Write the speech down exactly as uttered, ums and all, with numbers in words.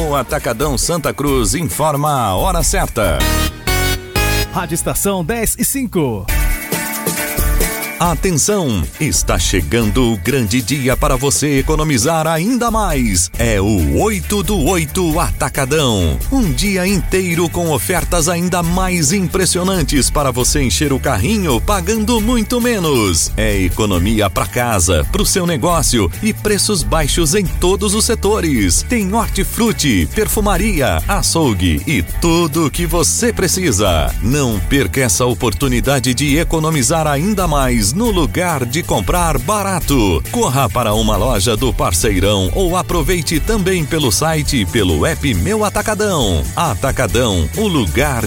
O Atacadão Santa Cruz informa a hora certa. Rádio Estação dez e cinco. Atenção, está chegando o grande dia para você economizar ainda mais. É o oito do oito Atacadão. Um dia inteiro com ofertas ainda mais impressionantes para você encher o carrinho pagando muito menos. É economia para casa, para o seu negócio e preços baixos em todos os setores. Tem hortifruti, perfumaria, açougue e tudo o que você precisa. Não perca essa oportunidade de economizar ainda mais no lugar de comprar barato. Corra para uma loja do Parceirão ou aproveite também pelo site e pelo app Meu Atacadão. Atacadão, o lugar